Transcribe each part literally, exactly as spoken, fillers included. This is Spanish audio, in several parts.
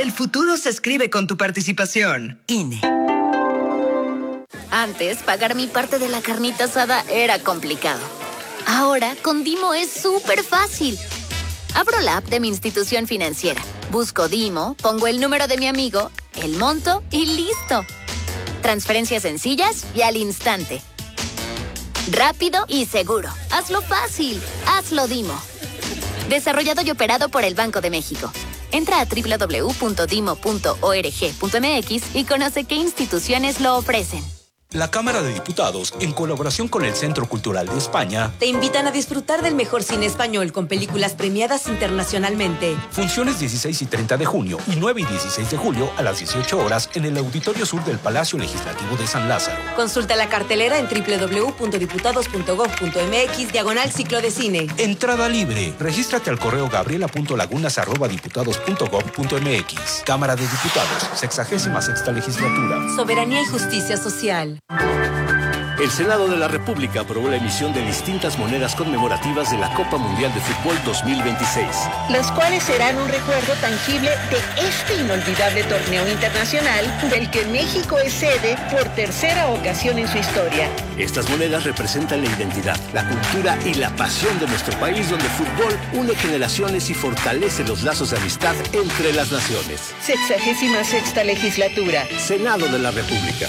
El futuro se escribe con tu participación. I N E. Antes, pagar mi parte de la carnita asada era complicado. Ahora, con Dimo es súper fácil. Abro la app de mi institución financiera, busco Dimo, pongo el número de mi amigo, el monto y listo. Transferencias sencillas y al instante. Rápido y seguro. Hazlo fácil. Hazlo Dimo. Desarrollado y operado por el Banco de México. Entra a doble u doble u doble u punto dimo punto org punto m x y conoce qué instituciones lo ofrecen. La Cámara de Diputados, en colaboración con el Centro Cultural de España, te invitan a disfrutar del mejor cine español con películas premiadas internacionalmente. Funciones dieciséis y treinta de junio y nueve y dieciséis de julio a las dieciocho horas en el Auditorio Sur del Palacio Legislativo de San Lázaro. Consulta la cartelera en doble u doble u doble u punto diputados punto gob punto m x diagonal ciclo de cine. Entrada libre. Regístrate al correo gabriela punto lagunas arroba diputados punto gob punto m x. Cámara de Diputados, sexagésima sexta legislatura. Soberanía y justicia social. El Senado de la República aprobó la emisión de distintas monedas conmemorativas de la Copa Mundial de Fútbol dos mil veintiséis. Las cuales serán un recuerdo tangible de este inolvidable torneo internacional del que México es sede por tercera ocasión en su historia. Estas monedas representan la identidad, la cultura y la pasión de nuestro país, donde el fútbol une generaciones y fortalece los lazos de amistad entre las naciones. Sexagésima sexta legislatura. Senado de la República.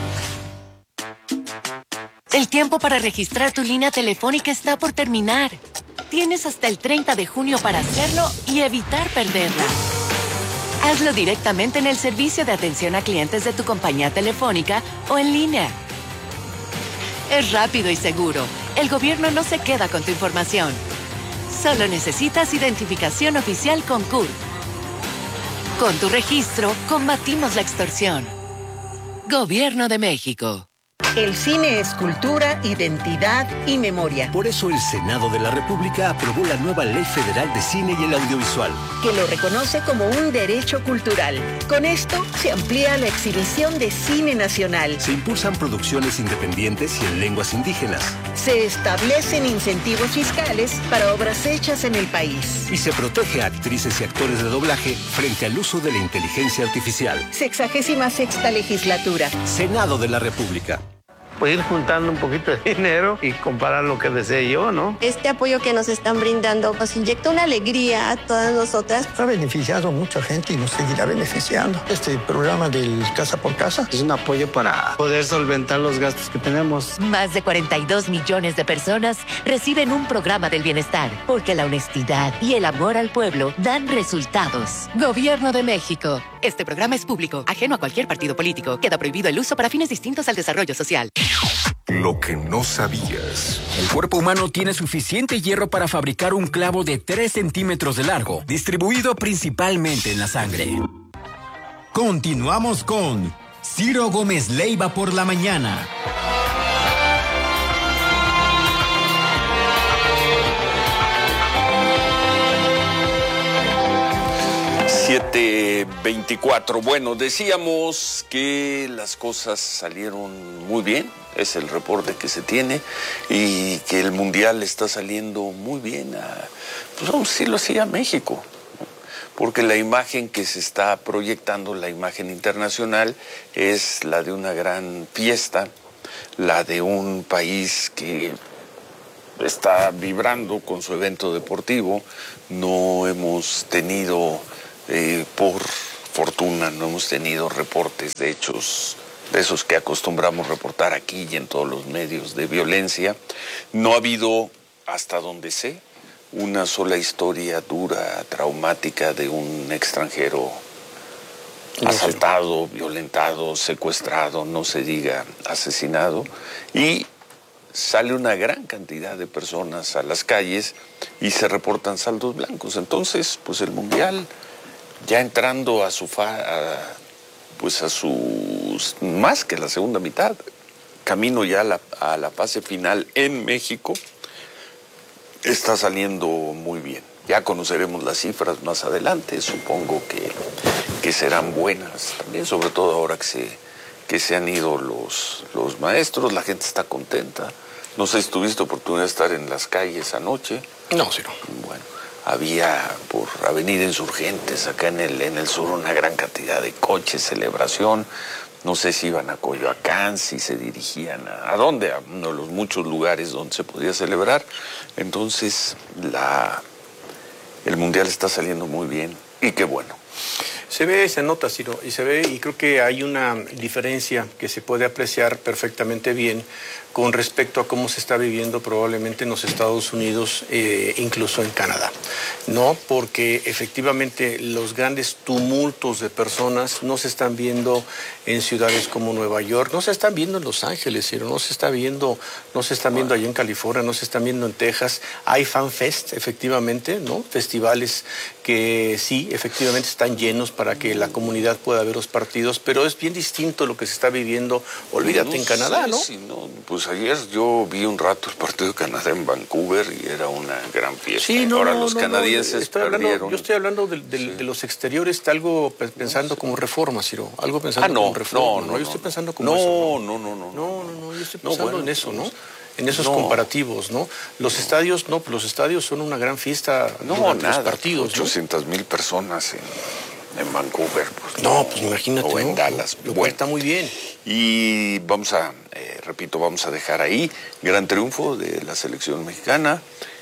El tiempo para registrar tu línea telefónica está por terminar. Tienes hasta el treinta de junio para hacerlo y evitar perderla. Hazlo directamente en el servicio de atención a clientes de tu compañía telefónica o en línea. Es rápido y seguro. El gobierno no se queda con tu información. Solo necesitas identificación oficial con C U R. Con tu registro, combatimos la extorsión. Gobierno de México. El cine es cultura, identidad y memoria. Por eso el Senado de la República aprobó la nueva Ley Federal de Cine y el Audiovisual, que lo reconoce como un derecho cultural. Con esto se amplía la exhibición de cine nacional. Se impulsan producciones independientes y en lenguas indígenas. Se establecen incentivos fiscales para obras hechas en el país. Y se protege a actrices y actores de doblaje frente al uso de la inteligencia artificial. Sexagésima sexta legislatura. Senado de la República. Pues ir juntando un poquito de dinero y comparar lo que desee yo, ¿no? Este apoyo que nos están brindando nos inyecta una alegría a todas nosotras. Ha beneficiado a mucha gente y nos seguirá beneficiando. Este programa del Casa por Casa es un apoyo para poder solventar los gastos que tenemos. Más de cuarenta y dos millones de personas reciben un programa del bienestar, porque la honestidad y el amor al pueblo dan resultados. Gobierno de México. Este programa es público, ajeno a cualquier partido político. Queda prohibido el uso para fines distintos al desarrollo social. Lo que no sabías. El cuerpo humano tiene suficiente hierro para fabricar un clavo de tres centímetros de largo, distribuido principalmente en la sangre. Continuamos con Ciro Gómez Leiva por la mañana. siete veinticuatro. Bueno, decíamos que las cosas salieron muy bien, es el reporte que se tiene, y que el Mundial está saliendo muy bien a, pues vamos a decirlo así, a México, porque la imagen que se está proyectando, la imagen internacional, es la de una gran fiesta, la de un país que está vibrando con su evento deportivo. No hemos tenido... Eh, por fortuna no hemos tenido reportes de hechos de esos que acostumbramos reportar aquí y en todos los medios de violencia. No ha habido, hasta donde sé, una sola historia dura, traumática de un extranjero asaltado, violentado, secuestrado, no se diga asesinado. Y sale una gran cantidad de personas a las calles y se reportan saldos blancos. Entonces, pues el Mundial... ya entrando a su fa, a, pues a su más que la segunda mitad, camino ya a la, a la fase final en México, está saliendo muy bien. Ya conoceremos las cifras más adelante, supongo que, que serán buenas también, sobre todo ahora que se, que se han ido los, los maestros, la gente está contenta. No sé si tuviste oportunidad de estar en las calles anoche. No, sí, no. Bueno. había por Avenida Insurgentes, acá en el, en el sur, una gran cantidad de coches, celebración. No sé si iban a Coyoacán, si se dirigían a, ¿a dónde? A uno de los muchos lugares donde se podía celebrar. Entonces, la, el Mundial está saliendo muy bien y qué bueno. Se ve, se nota, Ciro, y se ve, y creo que hay una diferencia que se puede apreciar perfectamente bien con respecto a cómo se está viviendo probablemente en los Estados Unidos, eh, incluso en Canadá, ¿no? Porque efectivamente los grandes tumultos de personas no se están viendo en ciudades como Nueva York, no se están viendo en Los Ángeles, Ciro, no se está viendo, no se están viendo allá en California, no se están viendo en Texas. Hay fanfest, efectivamente, ¿no? Festivales que sí, efectivamente están llenos para que la comunidad pueda ver los partidos, pero es bien distinto lo que se está viviendo, olvídate, no en Canadá, sé, ¿no? Si no, pues ayer yo vi un rato el partido de Canadá en Vancouver y era una gran fiesta. Sí, no, Ahora no, los no, canadienses no, estoy hablando, perdieron. yo estoy hablando de, de, sí. de los exteriores, está algo pensando no sé. como reforma, Ciro, algo pensando ah, no, como reforma. No, no, no, yo estoy pensando como no, eso. No, no, no, no. No, no, no, yo estoy pensando no, bueno, en eso, ¿no? Pues, en esos no. comparativos, ¿no? Los no. estadios, no, los estadios son una gran fiesta no, durante nada, los partidos. ochocientas mil personas en, en Vancouver. Pues, no, pues imagínate. O en ¿no? Dallas. Lo bueno, está muy bien. Y vamos a, eh, repito, vamos a dejar ahí. Gran triunfo de la selección mexicana.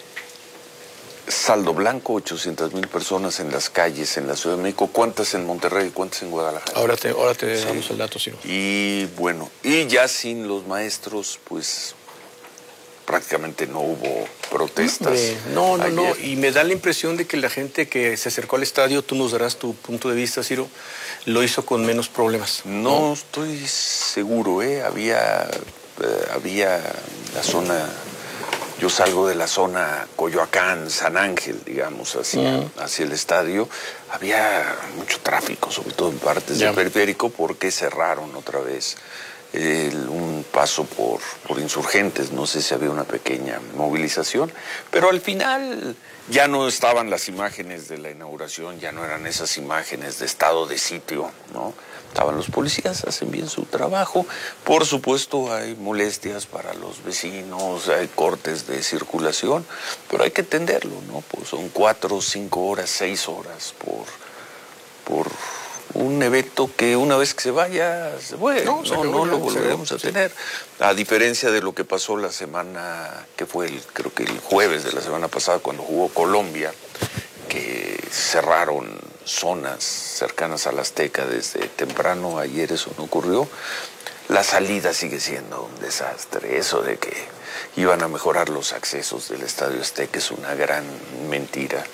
Saldo blanco, ochocientas mil personas en las calles en la Ciudad de México. ¿Cuántas en Monterrey? ¿Cuántas en Guadalajara? Ahora te, ahora te sí. damos el dato, Ciro. Y bueno, y ya sin los maestros, pues prácticamente no hubo protestas. No, no, ayer. no. Y me da la impresión de que la gente que se acercó al estadio, tú nos darás tu punto de vista, Ciro, lo hizo con menos problemas. No, no estoy seguro, ¿eh? Había, eh, había la zona... Yo salgo de la zona Coyoacán, San Ángel, digamos, hacia, uh-huh. hacia el estadio. Había mucho tráfico, sobre todo en partes yeah. del periférico, porque cerraron otra vez el, un paso por, por Insurgentes. No sé si había una pequeña movilización, pero al final ya no estaban las imágenes de la inauguración, ya no eran esas imágenes de estado de sitio, ¿no? Estaban los policías, hacen bien su trabajo. Por supuesto hay molestias para los vecinos, hay cortes de circulación, pero hay que entenderlo, ¿no? Pues son cuatro, cinco horas, seis horas por, por un evento que una vez que se vaya, se fue, no, no, no lo volveremos a tener. A diferencia de lo que pasó la semana, que fue el, creo que el jueves de la semana pasada, cuando jugó Colombia, que cerraron zonas cercanas al Azteca desde temprano. Ayer eso no ocurrió. La salida sigue siendo un desastre. Eso de que iban a mejorar los accesos del Estadio Azteca es una gran mentira.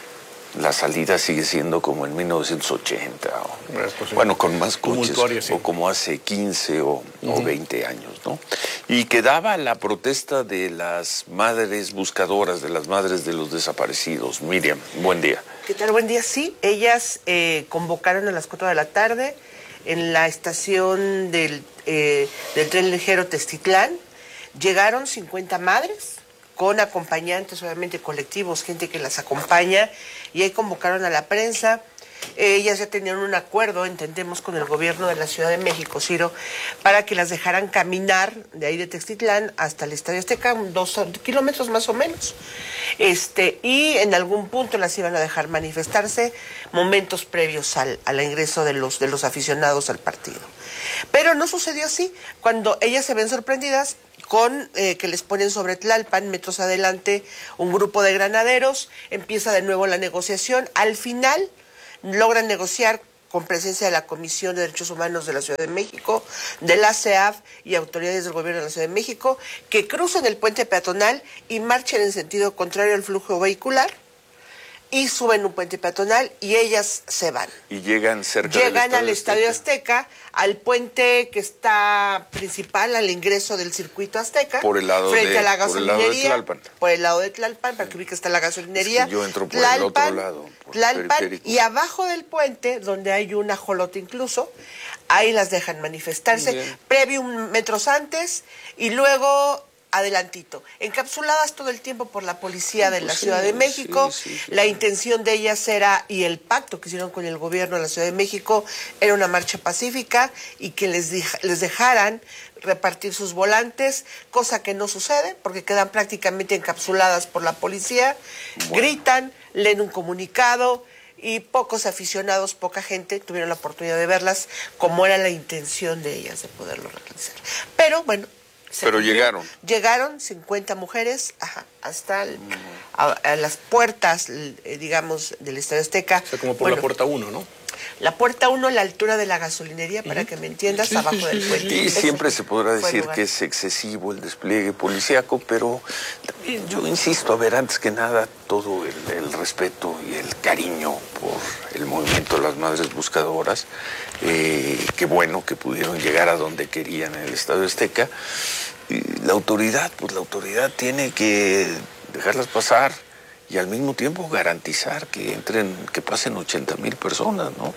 La salida sigue siendo como en mil novecientos ochenta, o, pues, bueno, con más coches, sí. o como hace quince o, uh-huh. o veinte años, ¿no? Y quedaba la protesta de las madres buscadoras, de las madres de los desaparecidos. Miriam, buen día. ¿Qué tal? Buen día, sí. Ellas eh, convocaron a las cuatro de la tarde en la estación del, eh, del tren ligero Testitlán. Llegaron cincuenta madres con acompañantes, obviamente colectivos, gente que las acompaña, y ahí convocaron a la prensa. Eh, ellas ya tenían un acuerdo, entendemos, con el gobierno de la Ciudad de México, Ciro, para que las dejaran caminar de ahí de Testitlán hasta el Estadio Azteca, dos kilómetros más o menos. Este, y en algún punto las iban a dejar manifestarse momentos previos al, al ingreso de los, de los aficionados al partido. Pero no sucedió así. Cuando ellas se ven sorprendidas con eh, que les ponen sobre Tlalpan, metros adelante, un grupo de granaderos, empieza de nuevo la negociación. Al final logran negociar con presencia de la Comisión de Derechos Humanos de la Ciudad de México, de la C E A F y autoridades del gobierno de la Ciudad de México, que crucen el puente peatonal y marchen en sentido contrario al flujo vehicular, y suben un puente peatonal y ellas se van. Y llegan cerca Llegan del al Estadio Azteca, al puente que está principal, al ingreso del circuito Azteca, por el lado frente de, a la gasolinería, por el lado de Tlalpan. Por el lado de Tlalpan, para que ubique está la gasolinería. Es que yo entro por Tlalpan, el otro lado, por Tlalpan, y abajo del puente, donde hay un ajolote incluso, ahí las dejan manifestarse, previo metros antes, y luego adelantito, encapsuladas todo el tiempo por la policía de la Sí, Ciudad de México. sí, sí, sí. La intención de ellas era, y el pacto que hicieron con el gobierno de la Ciudad de México, era una marcha pacífica y que les, dej- les dejaran repartir sus volantes, cosa que no sucede porque quedan prácticamente encapsuladas por la policía, bueno. Gritan, leen un comunicado y pocos aficionados, poca gente tuvieron la oportunidad de verlas como era la intención de ellas de poderlo realizar. Pero bueno, Pero cumplió. llegaron. Llegaron cincuenta mujeres ajá, hasta el, a, a las puertas, eh, digamos, del Estadio Azteca. O sea, como por Bueno, la puerta uno, ¿no? La puerta uno, la altura de la gasolinería, para que me entiendas, Sí, abajo sí, del sí, puente. Y Ese siempre se podrá fue el decir lugar. que es excesivo el despliegue policíaco, pero también yo insisto, a ver, antes que nada, todo el, el respeto y el cariño por el movimiento de las Madres Buscadoras, eh, qué bueno que pudieron llegar a donde querían en el Estadio Azteca. Y la autoridad, pues la autoridad tiene que dejarlas pasar y al mismo tiempo garantizar que entren, que pasen ochenta mil personas, ¿no?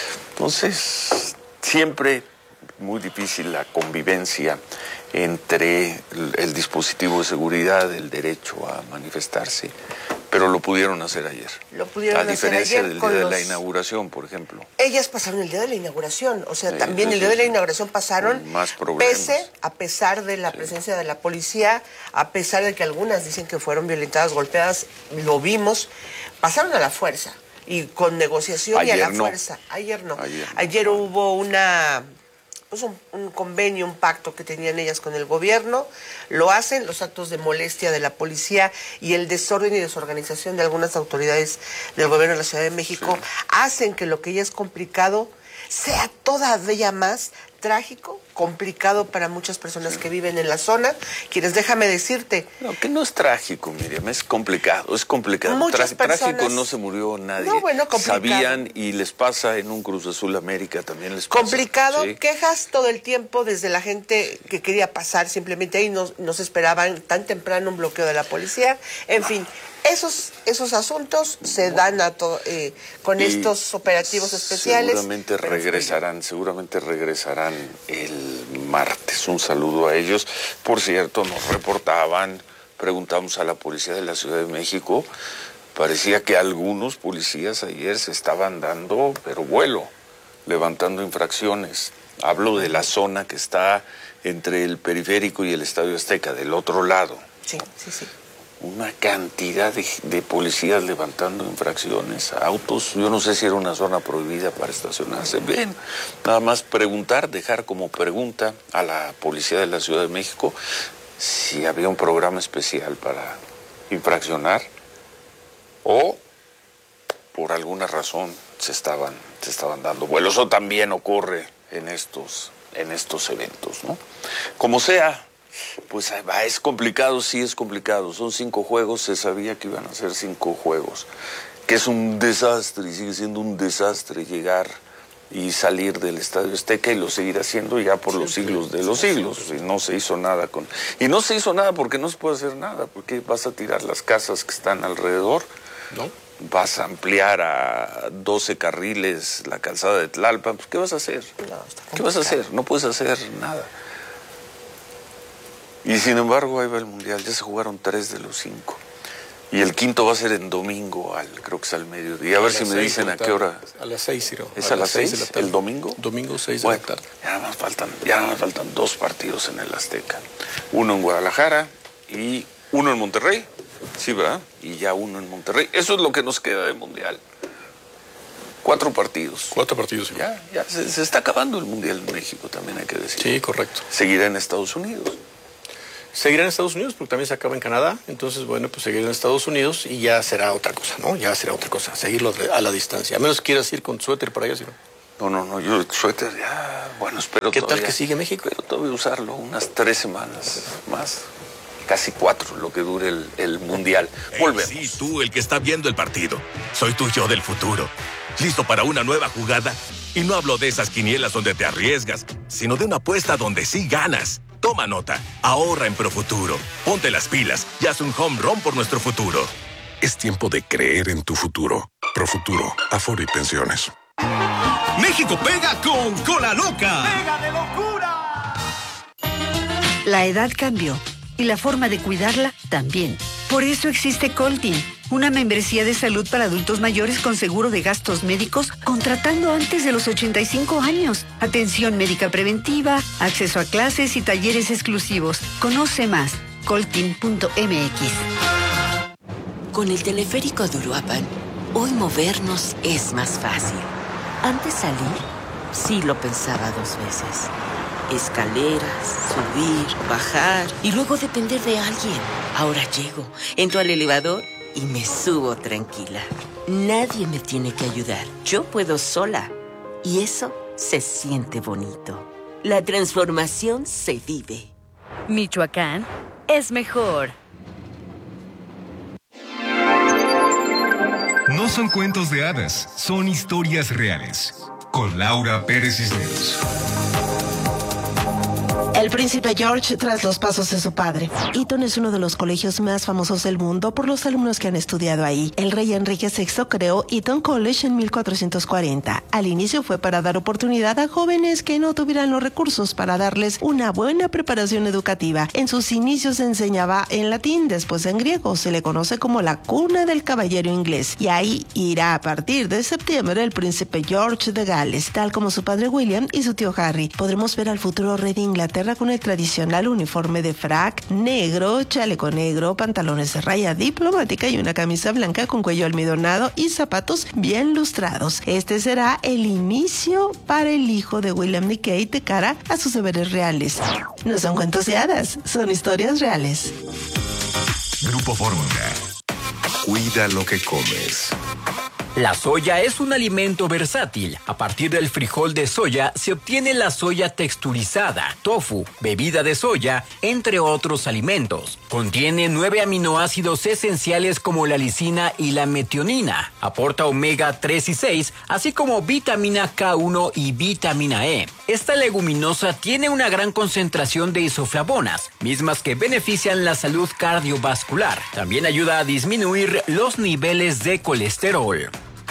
Entonces, siempre muy difícil la convivencia entre el, el dispositivo de seguridad, el derecho a manifestarse, pero lo pudieron hacer ayer. Lo pudieron a hacer diferencia ayer del con día de los- la inauguración, por ejemplo. Ellas pasaron el día de la inauguración, o sea, Sí, también sí, el día sí, de la sí. inauguración pasaron, Con más problemas. pese, a pesar de la presencia de la policía, a pesar de que algunas dicen que fueron violentadas, golpeadas, lo vimos, pasaron a la fuerza y con negociación y a Ayer la no. fuerza. Ayer no. Ayer no. Ayer hubo una... Pues un, un convenio, un pacto que tenían ellas con el gobierno, lo hacen, los actos de molestia de la policía y el desorden y desorganización de algunas autoridades del gobierno de la Ciudad de México Sí. hacen que lo que ya es complicado sea todavía más trágico, complicado para muchas personas que viven en la zona, quienes, déjame decirte... No, que no es trágico, Miriam, es complicado, es complicado. Muchas Tra- Trágico personas- no se murió nadie. No, bueno, complicado. Sabían y les pasa en un Cruz Azul América, también les pasa. Complicado, Sí. quejas todo el tiempo desde la gente que quería pasar, simplemente ahí no, no se esperaban tan temprano un bloqueo de la policía. En fin, esos, esos asuntos se dan a to- eh, con Y estos operativos especiales. Seguramente regresarán, seguramente regresarán el martes. Un saludo a ellos. Por cierto, nos reportaban, preguntamos a la policía de la Ciudad de México, parecía que algunos policías ayer se estaban dando, pero vuelo, levantando infracciones. Hablo de la zona que está entre el periférico y el Estadio Azteca, del otro lado. Sí, sí, sí. Una cantidad de, de policías levantando infracciones, autos. Yo no sé si era una zona prohibida para estacionarse. Bien, nada más preguntar, dejar como pregunta a la policía de la Ciudad de México si había un programa especial para infraccionar o por alguna razón se estaban, se estaban dando vuelos. Eso también ocurre en estos, en estos eventos, ¿no? Como sea. Pues va, es complicado, sí es complicado. Son cinco juegos, se sabía que iban a ser cinco juegos. Que es un desastre y sigue siendo un desastre llegar y salir del Estadio Azteca y lo seguirá haciendo ya por los siglos de los siglos. Y no se hizo nada con... Y no se hizo nada porque no se puede hacer nada, porque vas a tirar las casas que están alrededor. ¿No? Vas a ampliar a doce carriles la calzada de Tlalpan. Pues, ¿qué vas a hacer? ¿Qué vas a hacer? No puedes hacer nada. Y sin embargo, ahí va el Mundial. Ya se jugaron tres de los cinco. Y el quinto va a ser en domingo, al, creo que es al mediodía. A ver si me dicen a qué hora. A las seis, Ciro. ¿Es a, las seis? de la tarde. ¿El domingo? Domingo seis Bueno, de la tarde. ya nada más faltan, ya nada más faltan dos partidos en el Azteca. Uno en Guadalajara y uno en Monterrey. Sí, ¿verdad? Y ya uno en Monterrey. Eso es lo que nos queda de Mundial. Cuatro partidos. Cuatro partidos, sí. Ya, ya se, se está acabando el Mundial en México, también hay que decir. Sí, correcto. Seguirá en Estados Unidos. Seguirá en Estados Unidos porque también se acaba en Canadá, entonces bueno, pues seguirá en Estados Unidos y ya será otra cosa, ¿no? Ya será otra cosa, seguirlo a la distancia. A menos que quieras ir con suéter para allá, ¿sí? No, no, no, yo el suéter ya, bueno, espero ¿Qué todavía, tal que sigue México? Espero todavía usarlo unas tres semanas más, casi cuatro, lo que dure el, el Mundial. Volvemos. Hey, sí, tú, el que está viendo el partido. Soy tu yo del futuro. ¿Listo para una nueva jugada? Y no hablo de esas quinielas donde te arriesgas, sino de una apuesta donde sí ganas. Toma nota, ahorra en Profuturo. Ponte las pilas y haz un home run por nuestro futuro. Es tiempo de creer en tu futuro. Profuturo, Afore y Pensiones. México pega con Cola Loca. La edad cambió Y la forma de cuidarla también. Por eso existe Coltin, una membresía de salud para adultos mayores con seguro de gastos médicos contratando antes de los ochenta y cinco años. Atención médica preventiva, acceso a clases y talleres exclusivos. Conoce más. coltin punto m x. Con el teleférico de Uruapan, hoy movernos es más fácil. Antes salir, sí lo pensaba dos veces. Escaleras, subir, bajar y luego depender de alguien. Ahora llego, entro al elevador y me subo tranquila. Nadie me tiene que ayudar. Yo puedo sola. Y eso se siente bonito. La transformación se vive. Michoacán es mejor. No son cuentos de hadas, son historias reales. Con Laura Pérez Cisneros. El príncipe George tras los pasos de su padre. Eton es uno de los colegios más famosos del mundo por los alumnos que han estudiado ahí. El rey Enrique sexto creó Eton College en mil cuatrocientos cuarenta. Al inicio fue para dar oportunidad a jóvenes que no tuvieran los recursos para darles una buena preparación educativa. En sus inicios se enseñaba en latín, después en griego. Se le conoce como la cuna del caballero inglés. Y ahí irá a partir de septiembre el príncipe George de Gales, tal como su padre William y su tío Harry. Podremos ver al futuro rey de Inglaterra con el tradicional uniforme de frac negro, chaleco negro, pantalones de raya diplomática y una camisa blanca con cuello almidonado y zapatos bien lustrados. Este será el inicio para el hijo de William y Kate de cara a sus deberes reales. No son cuentos de hadas, son historias reales. Grupo Fórmula. Cuida lo que comes. La soya es un alimento versátil. A partir del frijol de soya se obtiene la soya texturizada, tofu, bebida de soya, entre otros alimentos. Contiene nueve aminoácidos esenciales como la lisina y la metionina. Aporta omega tres y seis, así como vitamina K uno y vitamina E. Esta leguminosa tiene una gran concentración de isoflavonas, mismas que benefician la salud cardiovascular. También ayuda a disminuir los niveles de colesterol.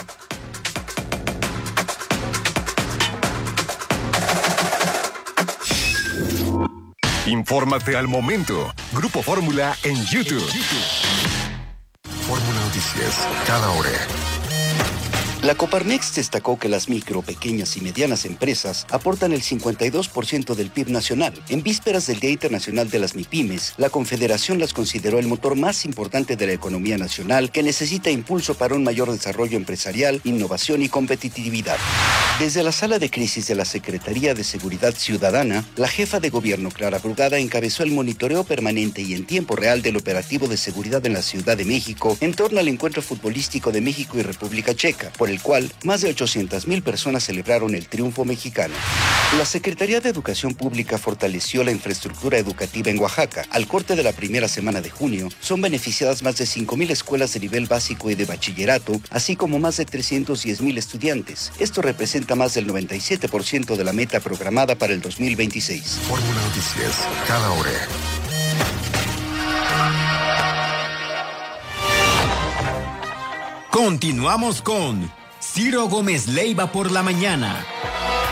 Infórmate al momento. Grupo Fórmula en YouTube. Fórmula Noticias, cada hora. La Coparmex destacó que las micro, pequeñas y medianas empresas aportan el cincuenta y dos por ciento del P I B nacional. En vísperas del Día Internacional de las MIPYMES, la Confederación las consideró el motor más importante de la economía nacional que necesita impulso para un mayor desarrollo empresarial, innovación y competitividad. Desde la sala de crisis de la Secretaría de Seguridad Ciudadana, la jefa de gobierno Clara Brugada encabezó el monitoreo permanente y en tiempo real del operativo de seguridad en la Ciudad de México en torno al encuentro futbolístico de México y República Checa, por el cual más de ochocientas mil personas celebraron el triunfo mexicano. La Secretaría de Educación Pública fortaleció la infraestructura educativa en Oaxaca. Al corte de la primera semana de junio, son beneficiadas más de cinco mil escuelas de nivel básico y de bachillerato, así como más de trescientos diez mil estudiantes. Esto representa más del noventa y siete por ciento de la meta programada para el dos mil veintiséis. Fórmula Noticias, cada hora. Continuamos con Ciro Gómez Leiva por la mañana.